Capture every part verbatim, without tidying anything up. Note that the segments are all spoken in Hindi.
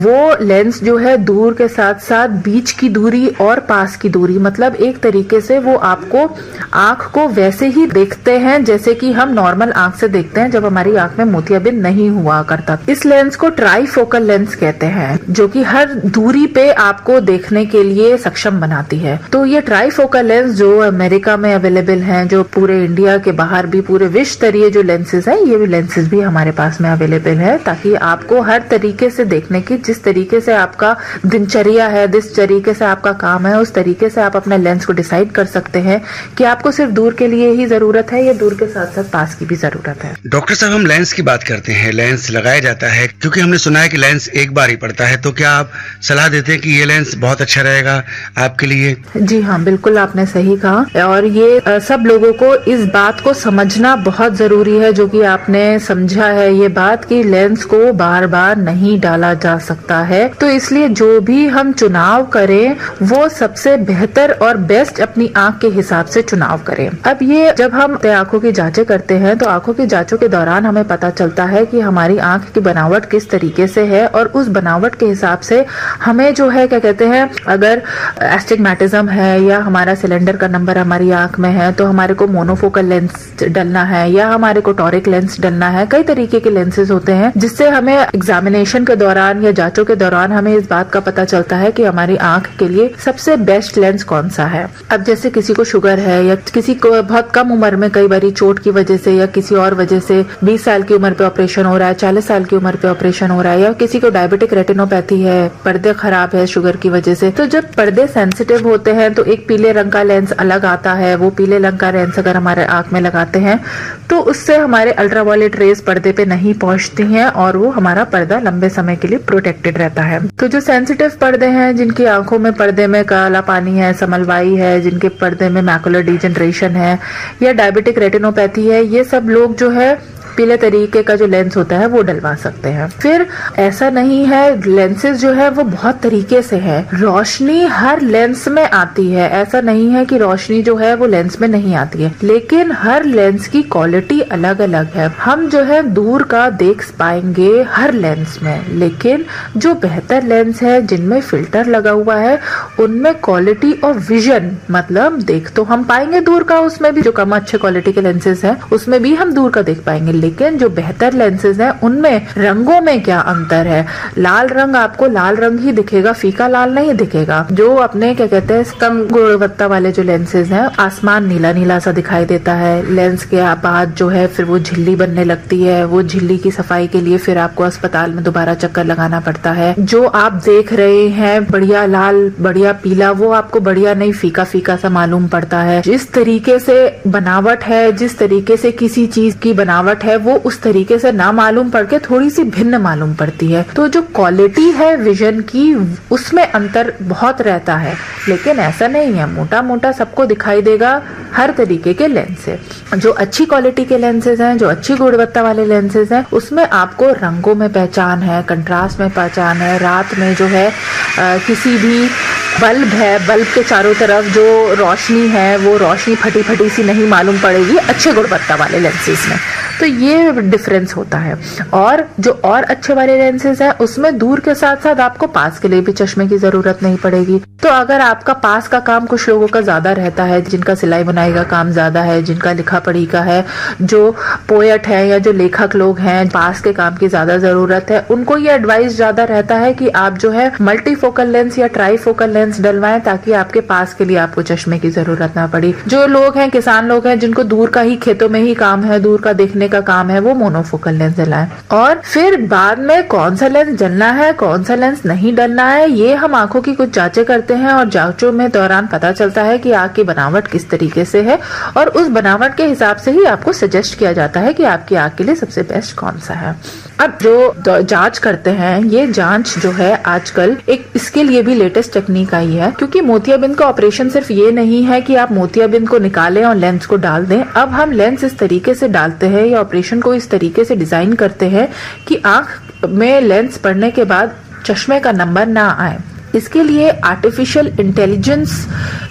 वो लेंस जो है दूर के साथ साथ बीच की दूरी और पास की दूरी, मतलब एक तरीके से वो आपको आंख को वैसे ही देखते हैं जैसे कि हम नॉर्मल आंख से देखते हैं जब हमारी आंख में मोतियाबिंद नहीं हुआ करता। इस लेंस को ट्राईफोकल लेंस कहते हैं, जो कि हर दूरी पे आपको देखने के लिए सक्षम बनाती है। तो ये ट्राईफोकल लेंस जो अमेरिका में अवेलेबल हैं, जो पूरे इंडिया के बाहर भी पूरे विश्व स्तरीय जो लेंसेज हैं, ये भी लेंसेज भी हमारे पास में अवेलेबल है, ताकि आपको हर तरीके से देखने की, जिस तरीके से आपका दिनचर्या है, जिस तरीके से आपका काम है, उस तरीके से आप अपने लेंस को डिसाइड कर सकते हैं कि आपको सिर्फ दूर के लिए ही जरूरत है या दूर के साथ साथ पास की भी जरूरत है। डॉक्टर साहब, हम लेंस की बात करते हैं, लेंस लगाया जाता है क्योंकि हमने सुना है कि लेंस एक बार ही पड़ता है, तो क्या आप सलाह देते हैं कि ये लेंस बहुत अच्छा रहेगा आपके लिए? जी हाँ, बिल्कुल आपने सही कहा, और ये आ, सब लोगों को इस बात को समझना बहुत जरूरी है, जो कि आपने समझा है ये बात कि लेंस को बार बार नहीं डाला जा सकता है। तो इसलिए जो भी हम चुनाव करें वो सबसे बेहतर और बेस्ट अपनी आंख के हिसाब से चुनाव करें। अब ये जब हम आंखों की जांचें करते हैं तो आंखों की जांचों के दौरान हमें पता चलता है कि हमारी आंख की बनावट किस तरीके से है, और उस बनावट के हिसाब से हमें जो है क्या कहते हैं, अगर एस्टिग्मेटिज्म है या हमारा सिलेंडर का नंबर हमारी आंख में है तो हमारे को मोनोफोकल लेंस डलना है या हमारे को टॉरिक लेंस डलना है। कई तरीके के लेंसेज होते हैं जिससे हमें एग्जामिनेशन के दौरान या जांचों के दौरान हमें इस बात का पता चलता है कि हमारी आंख के लिए सबसे बेस्ट लेंस कौन सा है। अब जैसे किसी को शुगर है या किसी को बहुत कम उम्र में कई बारी चोट की वजह से या किसी और वजह से बीस साल की उम्र पे ऑपरेशन हो रहा है, चालीस साल की उम्र पे ऑपरेशन हो रहा है, या किसी को डायबिटिक रेटिनोपैथी है, पर्दे खराब है शुगर की वजह से, तो जब पर्दे सेंसिटिव होते हैं तो एक पीले रंग का लेंस अलग आता है। वो पीले रंग का लेंस अगर हमारे आंख में लगाते हैं तो उससे हमारे अल्ट्रावायलेट रेज पर्दे पे नहीं पहुंचती हैं और वो हमारा पर्दा लंबे समय के लिए प्रोटेक्टेड रहता है। तो जो सेंसिटिव पर्दे हैं, जिनकी आंखों में पर्दे में काला पानी है, समलवाई है, जिनके पर्दे में मैकुलर डिजनरेशन है या डायबिटिक रेटिनोपैथी है, ये सब लोग जो है पीले तरीके का जो लेंस होता है वो डलवा सकते हैं। फिर ऐसा नहीं है, लेंसेज जो है वो बहुत तरीके से है। रोशनी हर लेंस में आती है, ऐसा नहीं है कि रोशनी जो है वो लेंस में नहीं आती है, लेकिन हर लेंस की क्वालिटी अलग अलग है। हम जो है दूर का देख पाएंगे हर लेंस में, लेकिन जो बेहतर लेंस है जिनमें फिल्टर लगा हुआ है उनमें क्वालिटी और विजन, मतलब देख तो हम पाएंगे दूर का, उसमें भी जो कम अच्छे क्वालिटी के लेंसेज हैं उसमें भी हम दूर का देख पाएंगे, लेकिन जो बेहतर लेंसेज हैं उनमें रंगों में क्या अंतर है। लाल रंग आपको लाल रंग ही दिखेगा, फीका लाल नहीं दिखेगा। जो अपने क्या कहते हैं कम गुणवत्ता वाले जो लेंसेज हैं, आसमान नीला नीला सा दिखाई देता है। लेंस के बाद जो है फिर वो झिल्ली बनने लगती है, वो झिल्ली की सफाई के लिए फिर आपको अस्पताल में दोबारा चक्कर लगाना पड़ता है। जो आप देख रहे हैं बढ़िया लाल बढ़िया पीला, वो आपको बढ़िया नहीं फीका फीका सा मालूम पड़ता है। जिस तरीके से बनावट है, जिस तरीके से किसी चीज की बनावट है, वो उस तरीके से ना मालूम पड़ के थोड़ी सी भिन्न मालूम पड़ती है। तो जो क्वालिटी है विजन की उसमें अंतर बहुत रहता है, लेकिन ऐसा नहीं है, मोटा मोटा सबको दिखाई देगा हर तरीके के लेंस से। जो अच्छी क्वालिटी के लेंसेज हैं, जो अच्छी गुणवत्ता वाले लेंसेज हैं, उसमें आपको रंगों में पहचान है, कंट्रास्ट में पहचान है। रात में जो है आ, किसी भी बल्ब है, बल्ब के चारों तरफ जो रोशनी है वो रोशनी फटी फटी सी नहीं मालूम पड़ेगी अच्छे गुणवत्ता वाले लेंसेज में। तो ये डिफरेंस होता है। और जो और अच्छे वाले लेंसेज हैं उसमें दूर के साथ साथ आपको पास के लिए भी चश्मे की जरूरत नहीं पड़ेगी। तो अगर आपका पास का काम कुछ लोगों का ज्यादा रहता है, जिनका सिलाई बुनाई का काम ज्यादा है, जिनका लिखा पढ़ी का है, जो पोएट है या जो लेखक लोग हैं, पास के काम की ज्यादा जरूरत है, उनको ये एडवाइस ज्यादा रहता है कि आप जो है मल्टीफोकल लेंस या ट्राईफोकल लेंस डलवाएं, ताकि आपके पास के लिए आपको चश्मे की जरूरत ना पड़ी। जो लोग हैं, किसान लोग हैं, जिनको दूर का ही खेतों में ही काम है, दूर का देखने का काम है, वो मोनोफोकल लेंस डलाएं। और फिर बाद में कौन सा लेंस डलना है, कौन सा लेंस नहीं डलना है, ये हम आंखों की कुछ जांचें करते हैं और जांचों में दौरान पता चलता है कि आंख की बनावट किस तरीके से है, और उस बनावट के हिसाब से ही आपको सजेस्ट किया जाता है कि आपकी आंख के लिए सबसे बेस्ट कौन सा है। अब जो जांच करते हैं, ये जांच जो है आजकल एक इसके लिए भी लेटेस्ट टेक्निक आई है, क्योंकि मोतियाबिंद का ऑपरेशन सिर्फ ये नहीं है कि आप मोतियाबिंद को निकालें और लेंस को डाल दें। अब हम लेंस इस तरीके से डालते हैं या ऑपरेशन को इस तरीके से डिजाइन करते हैं कि आंख में लेंस पड़ने के बाद चश्मे का नंबर ना आए। इसके लिए आर्टिफिशियल इंटेलिजेंस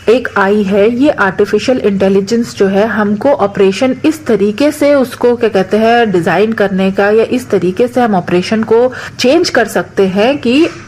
एक आई है, ये आर्टिफिशियल इंटेलिजेंस जो है हमको ऑपरेशन इस तरीके से उसको क्या कहते हैं डिजाइन करने का, या इस तरीके से हम ऑपरेशन को चेंज कर सकते हैं कि